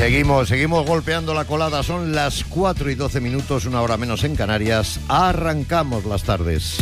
Seguimos golpeando la colada. Son las 4:12, una hora menos en Canarias. Arrancamos las tardes.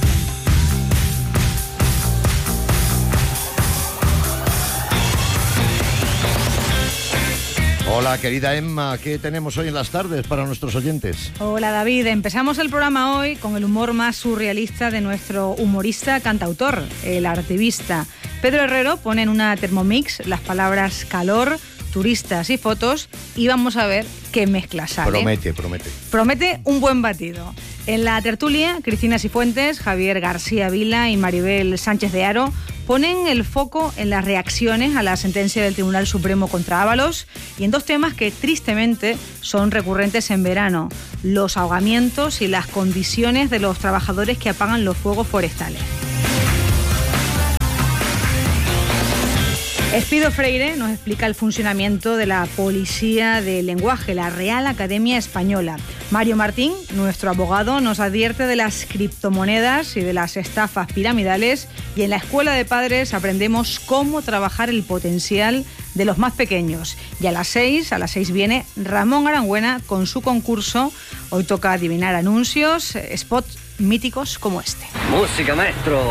Hola, querida Emma, ¿qué tenemos hoy en las tardes para nuestros oyentes? Hola, David. Empezamos el programa hoy con el humor más surrealista de nuestro humorista cantautor, el artivista. Pedro Herrero pone en una Thermomix las palabras calor, turistas y fotos y vamos a ver qué mezcla sale. Promete un buen batido. En la tertulia, Cristina Cifuentes, Javier García Vila y Maribel Sánchez de Haro ponen el foco en las reacciones a la sentencia del Tribunal Supremo contra Ábalos y en dos temas que tristemente son recurrentes en verano: los ahogamientos y las condiciones de los trabajadores que apagan los fuegos forestales. Espido Freire nos explica el funcionamiento de la Policía del Lenguaje, la Real Academia Española. Mario Martín, nuestro abogado, nos advierte de las criptomonedas y de las estafas piramidales, y en la Escuela de Padres aprendemos cómo trabajar el potencial de los más pequeños. Y a las 6 viene Ramón Arangüena con su concurso. Hoy toca adivinar anuncios, spots míticos como este. ¡Música, maestro!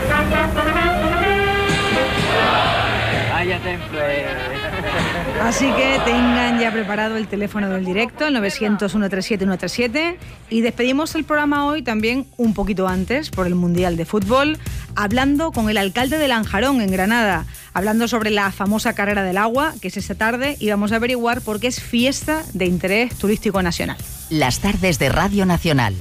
Así que tengan ya preparado el teléfono del directo, el 900-137-137, y despedimos el programa hoy también un poquito antes por el Mundial de Fútbol, hablando con el alcalde de Lanjarón, en Granada, hablando sobre la famosa carrera del agua, que es esta tarde, y vamos a averiguar por qué es fiesta de interés turístico nacional. Las tardes de Radio Nacional.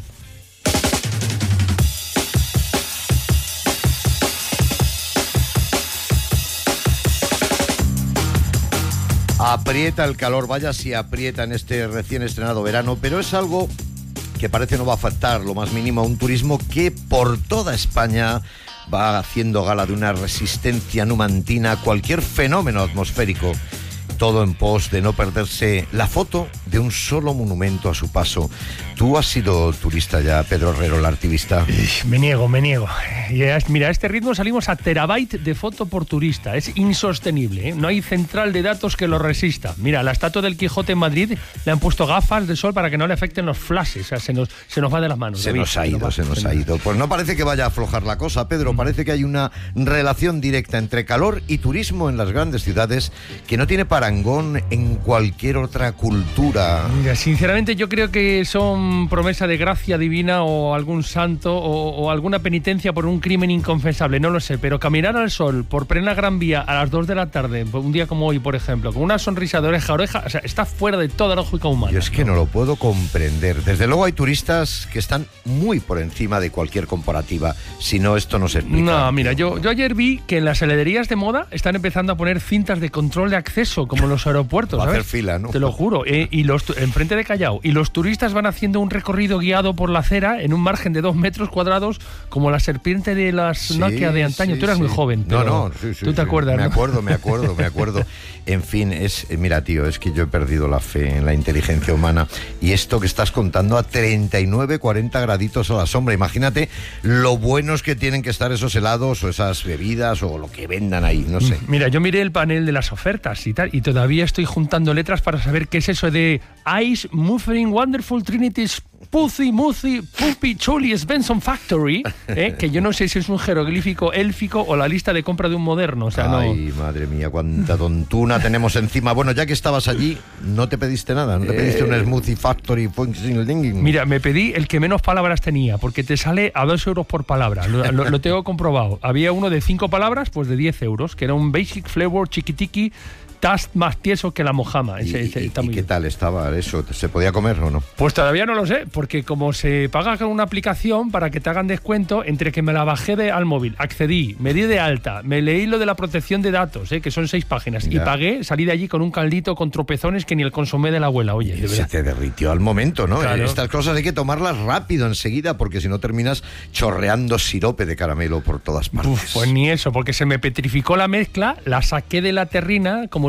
Aprieta el calor, vaya si aprieta en este recién estrenado verano, pero es algo que parece no va a afectar lo más mínimo a un turismo que por toda España va haciendo gala de una resistencia numantina a cualquier fenómeno atmosférico. Todo en pos de no perderse la foto de un solo monumento a su paso. ¿Tú has sido turista ya, Pedro Herrero, el artivista? Me niego. Mira, a este ritmo salimos a terabyte de foto por turista. Es insostenible, ¿eh? No hay central de datos que lo resista. Mira, a la estatua del Quijote en Madrid le han puesto gafas de sol para que no le afecten los flashes. O sea, se nos va de las manos. Se nos ha ido. Pues no parece que vaya a aflojar la cosa, Pedro. Parece que hay una relación directa entre calor y turismo en las grandes ciudades que no tiene parangón en cualquier otra cultura. Mira, sinceramente yo creo que son promesa de gracia divina o algún santo o alguna penitencia por un crimen inconfesable, no lo sé, pero caminar al sol por plena Gran Vía a las 2 de la tarde, un día como hoy, por ejemplo, con una sonrisa de oreja a oreja, o sea, está fuera de toda lógica humana. Yo es que no lo puedo comprender. Desde luego hay turistas que están muy por encima de cualquier comparativa, si no esto no se explica. No, mira, yo ayer vi que en las heladerías de moda están empezando a poner cintas de control de acceso, como en los aeropuertos, va ¿sabes? A hacer fila, ¿no? Te lo juro, enfrente de Callao, y los turistas van haciendo un recorrido guiado por la acera en un margen de 2 metros cuadrados, como la serpiente de las Nokia de antaño. Tú eras muy joven, pero tú te acuerdas, Me ¿no? acuerdo. En fin, mira, tío, es que yo he perdido la fe en la inteligencia humana, y esto que estás contando a 39, 40 graditos a la sombra, imagínate lo buenos que tienen que estar esos helados o esas bebidas o lo que vendan ahí, no sé. Mira, yo miré el panel de las ofertas y tal, y todavía estoy juntando letras para saber qué es eso de Ice Muffin Wonderful Trinity's Pussy Puppy Chuli Svensson Factory, que yo no sé si es un jeroglífico élfico o la lista de compra de un moderno. O sea, ay, madre mía, cuánta tontuna tenemos encima. Bueno, ya que estabas allí, ¿no te pediste nada? ¿No te pediste un Smoothie Factory? Mira, me pedí el que menos palabras tenía, porque te sale a 2 euros por palabra. Lo tengo comprobado. Había uno de 5 palabras, pues de 10 euros, que era un Basic Flavor Chiquitiqui Tast más tieso que la mojama. ¿Y qué tal estaba eso? ¿Se podía comer o no? Pues todavía no lo sé, porque como se paga con una aplicación para que te hagan descuento, entre que me la bajé al móvil, accedí, me di de alta, me leí lo de la protección de datos, que son 6 páginas, ya. Y pagué, salí de allí con un caldito con tropezones que ni el consomé de la abuela, oye. De se te derritió al momento, ¿no? Claro. Estas cosas hay que tomarlas rápido, enseguida, porque si no terminas chorreando sirope de caramelo por todas partes. Pues ni eso, porque se me petrificó la mezcla, la saqué de la terrina como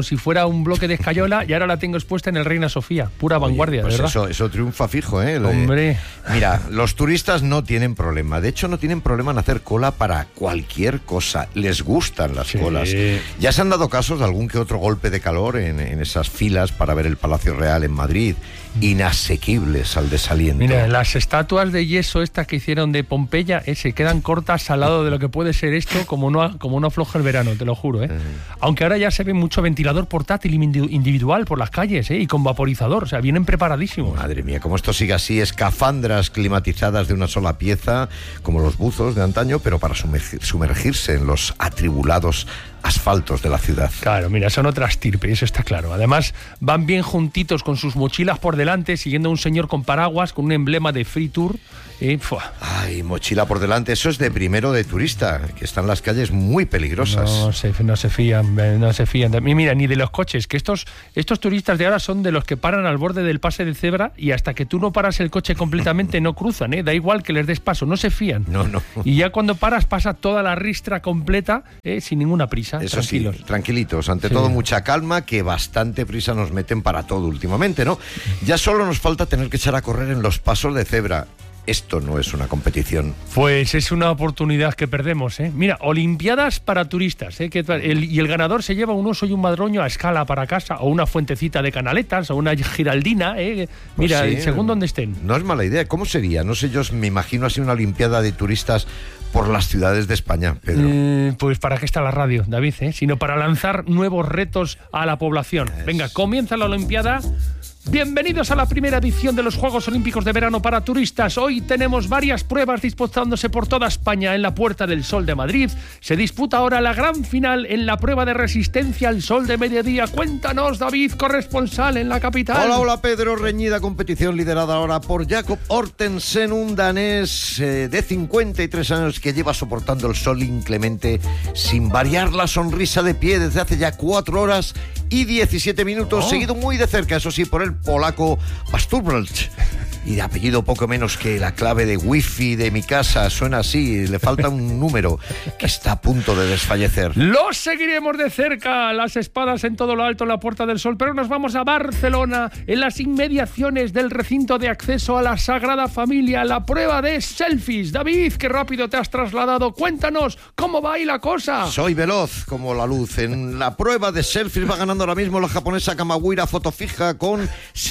si fuera un bloque de escayola y ahora la tengo expuesta en el Reina Sofía. Pura vanguardia, pues de verdad. Eso triunfa fijo, ¿eh? Hombre. Mira, los turistas no tienen problema. De hecho, no tienen problema en hacer cola para cualquier cosa. Les gustan las colas. Ya se han dado casos de algún que otro golpe de calor en esas filas para ver el Palacio Real en Madrid. Inasequibles al desaliento. Mira, las estatuas de yeso estas que hicieron de Pompeya se quedan cortas al lado de lo que puede ser esto, como no afloja el verano, te lo juro. Aunque ahora ya se ve mucho ventilador portátil individual por las calles y con vaporizador, o sea, vienen preparadísimos. Madre mía, como esto sigue así, escafandras climatizadas de una sola pieza, como los buzos de antaño, pero para sumergirse en los atribulados asfaltos de la ciudad. Claro, mira, son otra estirpe, eso está claro. Además, van bien juntitos con sus mochilas por delante, siguiendo a un señor con paraguas, con un emblema de Free Tour. Ay, mochila por delante, eso es de primero de turista, que están las calles muy peligrosas. No se fían. Mira, ni de los coches, que estos turistas de ahora son de los que paran al borde del pase de cebra y hasta que tú no paras el coche completamente no cruzan, da igual que les des paso, no se fían. No. Y ya cuando paras pasa toda la ristra completa sin ninguna prisa. Eso tranquilos. Sí, tranquilitos, ante todo mucha calma, que bastante prisa nos meten para todo últimamente, ¿no? Ya solo nos falta tener que echar a correr en los pasos de cebra. Esto no es una competición. Pues es una oportunidad que perdemos, Mira, Olimpiadas para turistas, y el ganador se lleva un oso y un madroño a escala para casa, o una fuentecita de canaletas, o una giraldina, Mira, pues sí, según donde estén. No es mala idea. ¿Cómo sería? No sé, yo me imagino así una Olimpiada de turistas por las ciudades de España, Pedro. Pues para qué está la radio, David, sino para lanzar nuevos retos a la población. Venga, comienza la Olimpiada. Bienvenidos a la primera edición de los Juegos Olímpicos de Verano para turistas. Hoy tenemos varias pruebas disputándose por toda España. En la Puerta del Sol de Madrid se disputa ahora la gran final en la prueba de resistencia al sol de mediodía. Cuéntanos, David, corresponsal en la capital. Hola, Pedro. Reñida competición liderada ahora por Jakob Ortensen, un danés de 53 años que lleva soportando el sol inclemente sin variar la sonrisa de pie desde hace ya 4 horas y 17 minutos, seguido muy de cerca, eso sí, por el polaco Basturbelch. Y de apellido poco menos que la clave de wifi de mi casa. Suena así, le falta un número, que está a punto de desfallecer. Los seguiremos de cerca, las espadas en todo lo alto en la Puerta del Sol, pero nos vamos a Barcelona, en las inmediaciones del recinto de acceso a la Sagrada Familia, la prueba de selfies. David, qué rápido te has trasladado. Cuéntanos, ¿cómo va ahí la cosa? Soy veloz como la luz. En la prueba de selfies va ganando ahora mismo la japonesa Kamawira Fotofija con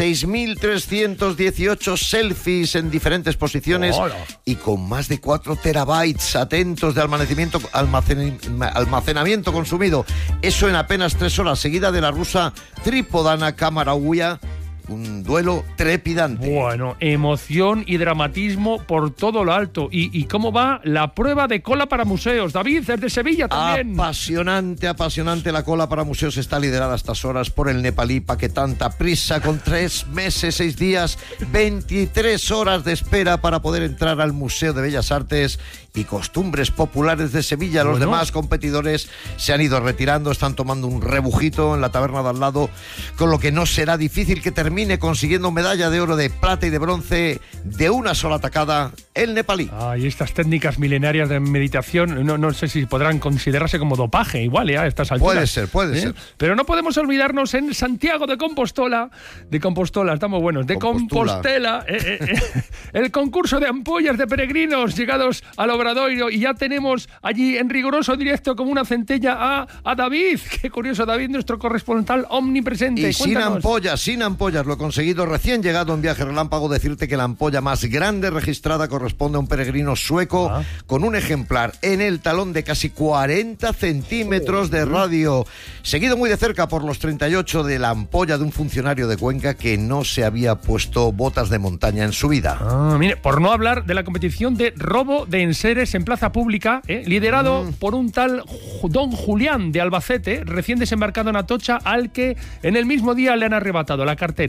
6.318 selfies en diferentes posiciones. ¡Hola! Y con más de 4 terabytes atentos de almacenamiento consumido. Eso en apenas 3 horas, seguida de la rusa Tripodana Kamarauya. Un duelo trepidante. Bueno, emoción y dramatismo por todo lo alto. ¿Y cómo va la prueba de cola para museos? David, desde Sevilla también. Apasionante la cola para museos. Está liderada a estas horas por el nepalí Paquetanta Prisa, con 3 meses, 6 días, 23 horas de espera para poder entrar al Museo de Bellas Artes y Costumbres Populares de Sevilla. Los demás competidores se han ido retirando, están tomando un rebujito en la taberna de al lado, con lo que no será difícil que termine consiguiendo medalla de oro, de plata y de bronce de una sola tacada el nepalí. Y estas técnicas milenarias de meditación, no sé si podrán considerarse como dopaje, igual, a estas alturas. Puede ser. Pero no podemos olvidarnos en Santiago de Compostela, estamos buenos, de Compostela, el concurso de ampollas de peregrinos llegados al Obradoiro, y ya tenemos allí en riguroso directo como una centella a David. Qué curioso, David, nuestro corresponsal omnipresente. Y Cuéntanos. sin ampollas, lo he conseguido recién llegado en viaje relámpago. Decirte que la ampolla más grande registrada corresponde a un peregrino sueco con un ejemplar en el talón de casi 40 centímetros de radio, seguido muy de cerca por los 38 de la ampolla de un funcionario de Cuenca que no se había puesto botas de montaña en su vida. Mire, por no hablar de la competición de robo de enseres en plaza pública, liderado por un tal don Julián de Albacete, recién desembarcado en Atocha, al que en el mismo día le han arrebatado la cartera,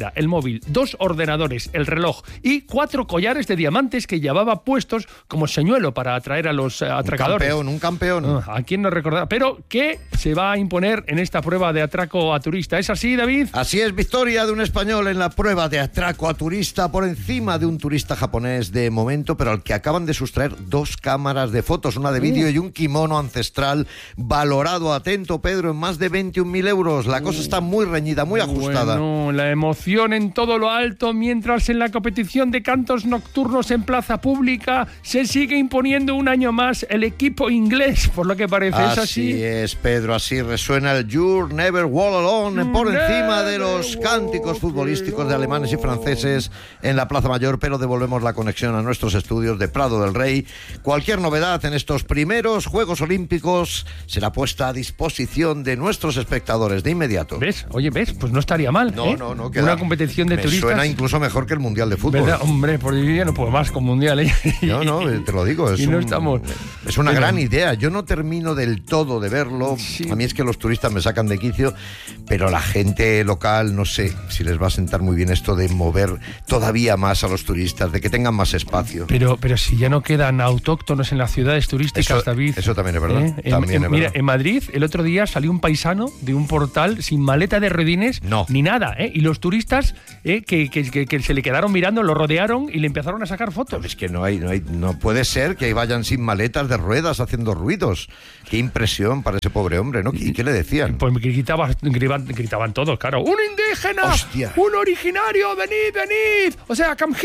cartera, el móvil, 2 ordenadores, el reloj y 4 collares de diamantes que llevaba puestos como señuelo para atraer a los atracadores. Un campeón. ¿A quién no recordaba? Pero ¿qué se va a imponer en esta prueba de atraco a turista? ¿Es así, David? Así es, victoria de un español en la prueba de atraco a turista por encima de un turista japonés de momento, pero al que acaban de sustraer 2 cámaras de fotos, una de vídeo y un kimono ancestral valorado, atento Pedro, en más de 21.000 euros. La cosa está muy reñida, muy ajustada. Bueno, la emoción en todo lo alto, mientras en la competición de cantos nocturnos en plaza pública se sigue imponiendo un año más el equipo inglés, por lo que parece. ¿Es así? Así es, Pedro, así resuena el You'll Never Walk Alone por encima de los cánticos futbolísticos de alemanes y franceses en la Plaza Mayor, pero devolvemos la conexión a nuestros estudios de Prado del Rey. Cualquier novedad en estos primeros Juegos Olímpicos será puesta a disposición de nuestros espectadores de inmediato. ¿Ves? Oye, ¿ves? Pues no estaría mal. No, ¿eh? no, queda. Una competición de turistas. Suena incluso mejor que el Mundial de Fútbol. ¿Verdad? Hombre, por hoy día no puedo más con Mundial, ¿eh? No, te lo digo. Es una gran idea. Yo no termino del todo de verlo. Sí. A mí es que los turistas me sacan de quicio, pero la gente local, no sé si les va a sentar muy bien esto de mover todavía más a los turistas, de que tengan más espacio. Pero si ya no quedan autóctonos en las ciudades turísticas, David. Eso también es verdad. Mira, en Madrid el otro día salió un paisano de un portal sin maleta de ruedines ni nada, y los turistas que se le quedaron mirando, lo rodearon y le empezaron a sacar fotos. Es que no puede ser que vayan sin maletas de ruedas haciendo ruidos. Qué impresión para ese pobre hombre, ¿no? ¿Y qué le decían? Pues gritaban todos, claro. ¡Un indígena! ¡Hostia! ¡Un originario! ¡Venid! O sea, come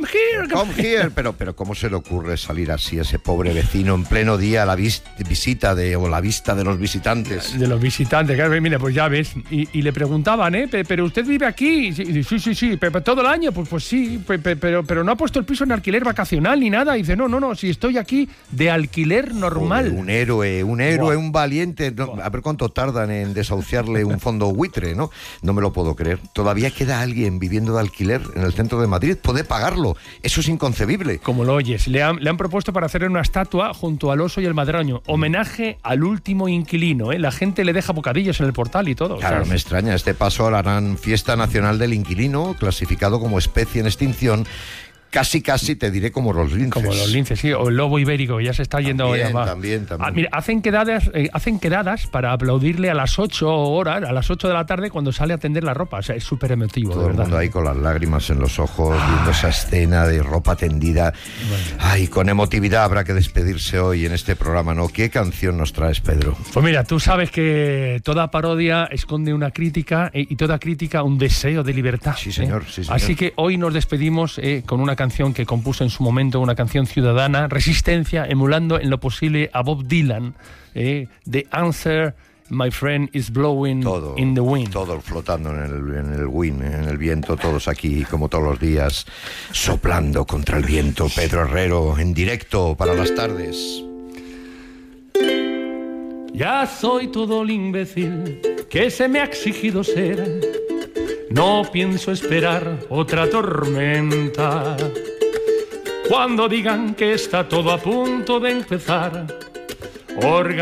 here. Pero ¿cómo se le ocurre salir así a ese pobre vecino en pleno día a la visita o la vista de los visitantes? De los visitantes, claro, mira, pues ya ves. Y le preguntaban, ¿pero usted vive aquí? Sí, pero todo el año. Pues sí, pero no ha puesto el piso en alquiler vacacional ni nada. Y dice, no, si estoy aquí de alquiler normal. Un héroe, un valiente. No, a ver cuánto tardan en desahuciarle un fondo buitre, ¿no? No me lo puedo creer. Todavía queda alguien viviendo de alquiler en el centro de Madrid. Puede pagarlo. Eso es inconcebible. Como lo oyes, le han propuesto para hacerle una estatua junto al oso y el madroño. Homenaje al último inquilino, ¿eh? La gente le deja bocadillos en el portal y todo. Claro, me extraña. Este paso a la gran fiesta nacional del inquilino, clasificado como especie en extinción. Casi te diré como los linces. Como los linces, sí, o el lobo ibérico, ya se está yendo a llamar. También. Mira, hacen quedadas para aplaudirle a las 8 horas, a las 8 de la tarde cuando sale a tender la ropa. O sea, es súper emotivo, todo de verdad. El mundo ahí con las lágrimas en los ojos, viendo esa escena de ropa tendida. Ay, con emotividad habrá que despedirse hoy en este programa, ¿no? ¿Qué canción nos traes, Pedro? Pues mira, tú sabes que toda parodia esconde una crítica y toda crítica un deseo de libertad. Sí, señor. Así que hoy nos despedimos con una canción que compuso en su momento, una canción ciudadana, Resistencia, emulando en lo posible a Bob Dylan. The answer, my friend, is blowing in the wind. Todo flotando en el wind, en el viento, todos aquí, como todos los días, soplando contra el viento. Pedro Herrero, en directo para las tardes. Ya soy todo el imbécil que se me ha exigido ser. No pienso esperar otra tormenta. Cuando digan que está todo a punto de empezar,